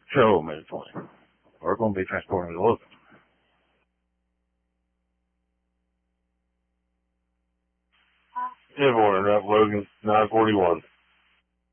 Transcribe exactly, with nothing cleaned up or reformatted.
So, Mister twenty, we're going to be transporting the look. Good morning, Rep Logan, nine forty-one.